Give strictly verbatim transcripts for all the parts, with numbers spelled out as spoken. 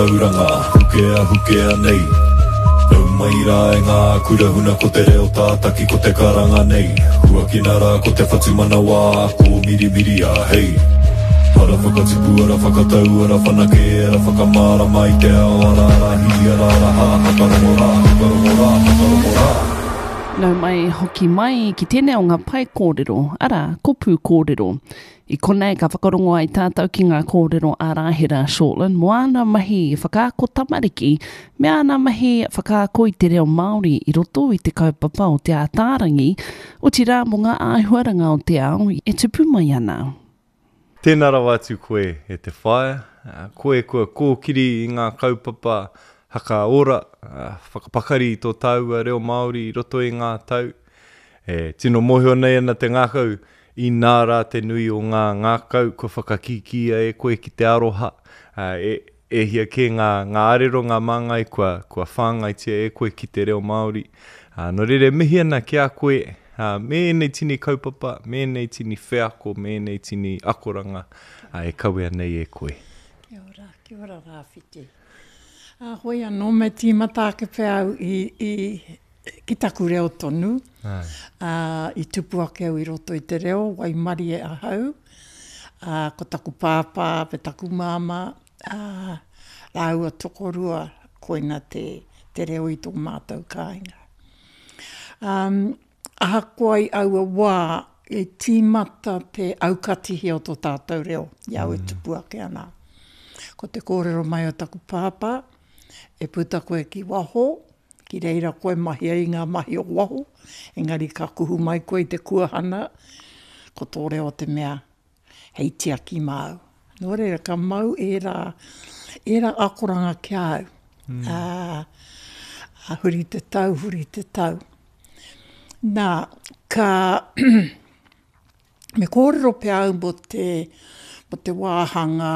Uranga, hukea hukea nei Nau mai rā e ngā kura huna ko te reo tātaki ko te karanga nei Hua ki nā rā ko te whatu manawa ko miri miri a hei Ara whakatipu, ara whakatau, ara whanake, ara whakamara mai te ao ara ara hi ara ara ha hakarongo rā, hakarongo rā, hakarongo rā Nau mai hoki mai ki tēnei o ngā pai kōrero, ara kopu kōrero. I konei ka whakarongo ai tātou ki ngā kōrero ārahera Shortland, mo ana mahi whakaako tamariki, me ana mahi whakaako i te reo Māori i roto i te kaupapa o te ātārangi, o ti rā mo ngā āhuaranga o te ao e tupu mai ana. Tēnā rawa atu koe e te whae, koe kua kōkiri i ngā kaupapa, haka ora, uh, whakapakari i tō taua reo Māori i roto i ngā tau. E, tino mohio nei ana te ngākau, i nā rā te nui o ngā ngākau, ko whakakikia e koe ki te aroha. Uh, e, e hia ke ngā, ngā arero, ngā māngai, kua, kua whāngaitia e koe ki te reo Māori. Uh, no rere mihi ana ki a koe, uh, me nei tini kaupapa, me nei tini wheako, me nei tini akoranga, uh, e kauea nei e koe. Kia ora, kia ora rā whiti. A hoi anō me tīmata ke pēau i, i, ki taku reo tonu. Uh, I tupu ake au i roto i te reo, wai mari e ahau. Uh, ko taku pāpā, pe taku māma. Uh, Rāua tokorua koina te, te reo i tō mātou kāinga. Um, aha koai aua wā e tīmata te aukatihi o tō tātou reo. Iau mm. e tupu ake ana. Ko te kōrero mai o taku pāpā. E puta koe ki waho, ki reira koe mahi ai ngā mahi o waho, engari ka kuhu mai koe i te kuahana, ko tō reo te mea, hei tia ki mau. Nō reira, ka mau e rā, e rā akoranga ki au. Mm. Uh, huri te tau, huri te tau. Nā, ka me kōrero pe au mo te, mo te wāhanga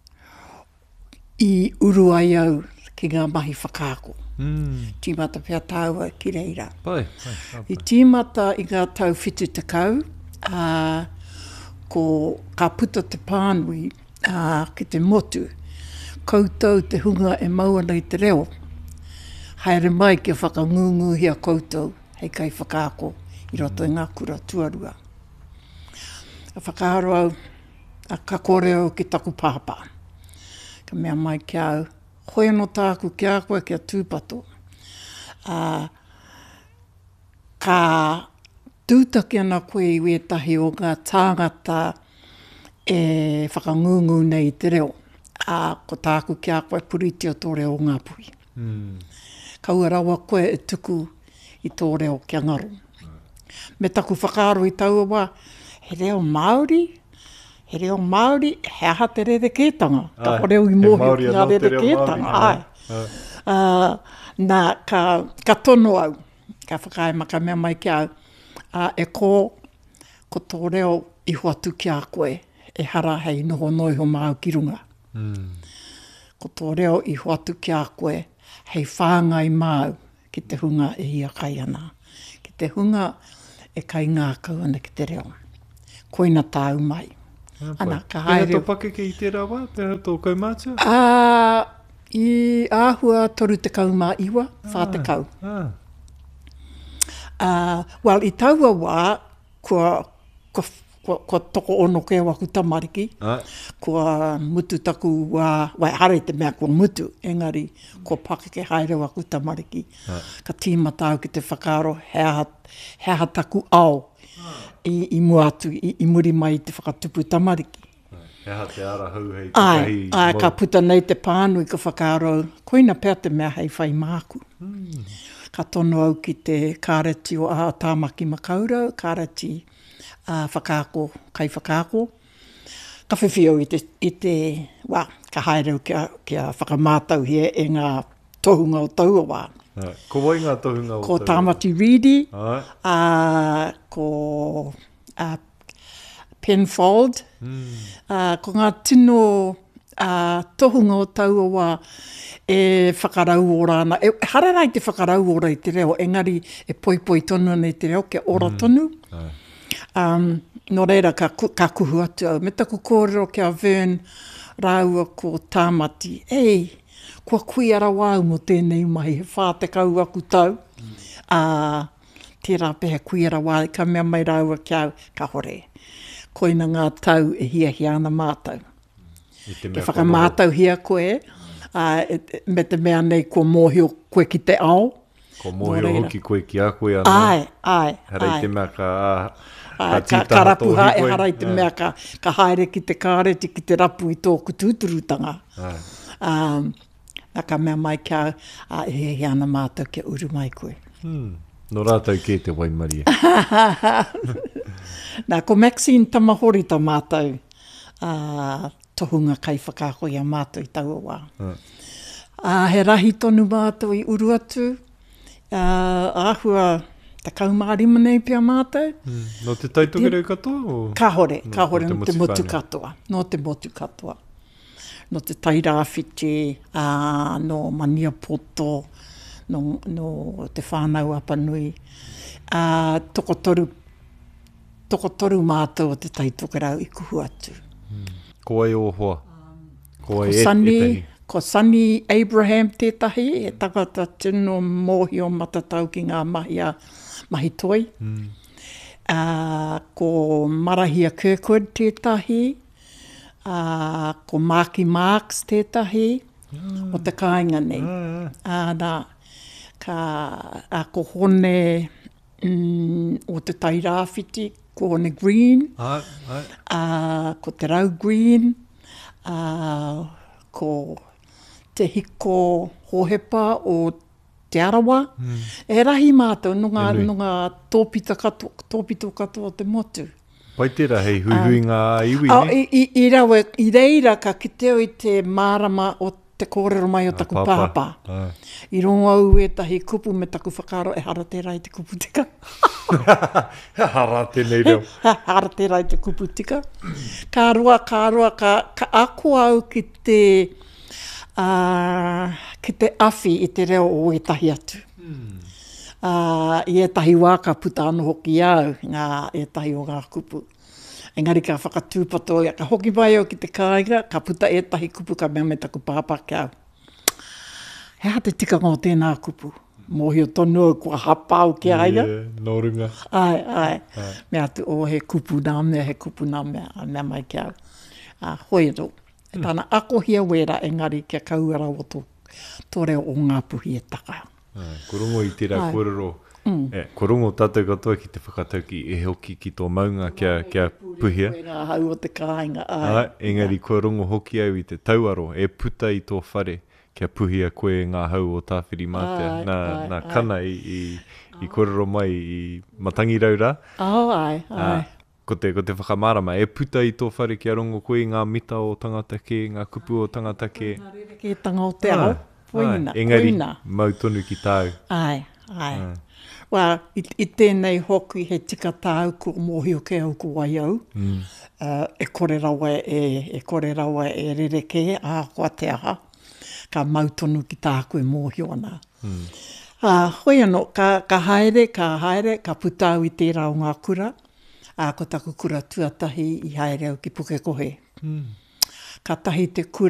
i uru ai au, ki ngā mahi whakaako. Mm. Tīmata pia tāua ki reira. Pai, pai, pai. I tīmata i ngā tau whitu te kau, uh, ko ka puta te pānui uh, ki te motu, koutou te hunga e maua nei te reo. Haere mai ki whakangunguhia koutou, hei kai whakaako i roto i ngā kura tuarua. A whakaaro au, a ka kōreo ki taku pāpā. Ka mea mai ki au, hoi anō tāku ki a koe ki a tūpato. Uh, ka tūtaki ana koe i wetahi o ngā tāngata e whakangungu nei te reo. Uh, ko tāku ki a koe puriti o tō reo ngā pui. Mm. Ka ua rawa koe e tuku i tō reo ki a ngaru. Mm. Me taku whakaaro i taua wā, he reo Māori, he reo Māori, he aha te re de kētanga. Ka horeo i mōhio ki ngā re de kētanga. Ai. Uh, nā, ka, ka tono au, ka whakae maka mea mai ki au, uh, e ko, ko tō reo i huatu ki a koe, e hara hei noho noiho māu ki runga. Mm. Ko tō reo i huatu ki a koe, hei whāngai māu ki te hunga e ia kai ana. Ki te hunga e kai ngā kau ana ki te reo. Koina tāu mai. Ana, ka haere. Pēnā tō pake ki i te rawa? Pēnā tō kaumātua? Uh, I āhua toru te kaumā iwa, whā te kau. Ah. Uh, well, i taua wā, kua, kua, kua, kua toko ono ke waku tamariki, ah. Kua mutu taku wā, wai hare te mea kua mutu, engari, kua pake ke haere waku tamariki. Ah. Ka tīmata au ki te whakaaro, hea, hea taku ao. I, i muatu, i, i muri mai te whakatupu tamariki. Hea te ara hau hei te ai, ai, ka puta nei te pānui ka whakaaro, koina pēr te mea hei whai māku. Mm. Ka tono au ki te kāreti o a tāmaki makaurau, kāreti uh, whakaako, kai whakaako. Ka whiwhio i te, i te wā, ka haereu kia, kia whakamātau hie e ngā tohunga o taua wā. Uh, ko wai ngā tohunga o ko Tamati Reedy, uh, uh, ko uh, Penfold, mm. uh, ko ngā tino uh, tohunga o taua wā e whakarau o rāna. E hararai te whakarau o rei te reo, engari e poipoi tonu nei te reo, ke ora tonu. Mm. Uh. Um, no reira ka, ka kuhu atu au. Me taku kōrero kia Vern rāua ko Tamati. Ei, kua kui ara wāu mo tēnei mahi, he whā te kau aku tau. Mm. Uh, tērā pehe kui ara wāu, ka mea mai rāua kiau, ka hore. Koina ngā tau e hia hi ana mātau. Mm. Ke whakamātau hia koe, uh, et, me te mea nei kua mōhio koe ki te ao. Ko mōhio hoki koe ki a koe ana. Ai, ai, Harei ai. te mea ka... Ai, ka, ka rapu ha e harai te mea ka, ka haere ki te kāreti ki te rapu i tōku tūturutanga. Um, nā ka mea mai kia a e he ana mātou kia uru mai koe. Hmm. No rātou ke te Waimarie. Nā, ko Maxine Tamahori ta mātou uh, tohunga kai whakākoi a mātou i taua wā. Uh. Uh, he rahi tonu mātou i uru atu. Uh, āhua... Ta kaumārima nei pia mātou. Mm. No te taitokerau katoa? O? Ka hore, ka hore no, no te motu katoa. No te motu katoa. No te tairāwhiti, uh, no mania poto, no, no te whānau apanui. Uh, toko toru, toko toru mātou o te taitokerau i kuhu atu. Mm. Ko ai o hoa? Ko ai ko e, Sunny, etahi? Ko Sunny Abraham tētahi, e tagata tino mōhio matatau ki ngā mahi a mahi toi. Mm. Uh, ko Marahia Kirkwood tētahi, uh, ko Marky Marks tētahi, mm. o te kāinga nei. Mm. Uh, nā, ka, uh, ko Hone mm, o te tairāwhiti, ko Hone Green, ai, ai. Uh, ko te Rau Green, uh, ko te hiko hohepa o te arawa. Mm. E rahi mātou, no ngā, no ngā tōpita katoa, tōpito katoa o te motu. Pai tērā hei huihui ngā iwi, uh, ne? I, i, i, rawe, I reira ka kiteo i te mārama o te kōrero mai o taku ah, pāpā. Ah. I rongo au e tahi kupu me taku whakaro e hara tērā i te kupu tika. Hara tēnei reo. Hara tērā i te kupu tika. Ka roa, ka roa, ka, ka ako au ki te... Uh, ki te awhi i te reo o etahi atu. Mm. Uh, I etahi wā ka puta anu hoki au, ngā etahi o ngā kupu. Engari ka whakatūpato, ka hoki mai au ki te kāinga, ka puta etahi kupu ka mea me taku pāpā ki au. Hea te tika ngō tēnā kupu. Mōhio tonu au kua hapau ki aia. Yeah, no runga. Ai, ai. ai. Mea tu o he kupu nā mea, he kupu nā mea, mea mai ki au. Uh, hoi ro. E tāna akohia wera engari kia kauara o tō, tō reo o ngā puhi e taka. Ai, korongo i tērā kōrero. Mm. E, korongo tātou katoa ki te whakatau ki e hoki ki tō maunga kia, kia puhia. Wera hau o te kāinga. Ai, ai, engari korongo hoki au i te tauaro e puta i tō whare kia puhia koe ngā hau o tāwhiri mātea. Ai, nā, ai, nā ai. kana i, i, i kōrero mai i matangi raura. Oh, ai, ai. Ah, Ko te, ko te whakamārama, e puta i tō whare kia rongo koe ngā mita o tangata ke, ngā kupu o tangata ke. Ngā rerekētanga o te ao. Poina, engari, poina. mau tonu ki tāu. Ai, ai. Ah. Well, i, i tēnei hoki he tika tāu ko mōhio ke au ko wai au. Mm. Uh, e kore rawa e, e kore rawa e rereke, a hoa te aha. Ka mau tonu ki tā koe mōhio ana. Mm. Uh, hoi anō, ka, ka haere, ka haere, ka puta au i tērā o ngā kura. A ko taku kura tuatahi i haere au ki puke kohe. Mm. Ka tahi te kura